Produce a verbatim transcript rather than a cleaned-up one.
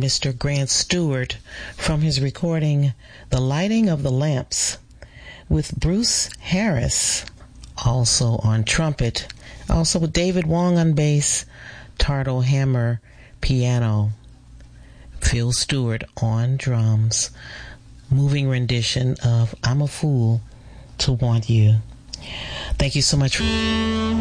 Mister Grant Stewart from his recording The Lighting of the Lamps, with Bruce Harris also on trumpet, also David Wong on bass, Tardo Hammer piano, Phil Stewart on drums. Moving rendition of I'm a Fool to Want You. Thank you so much for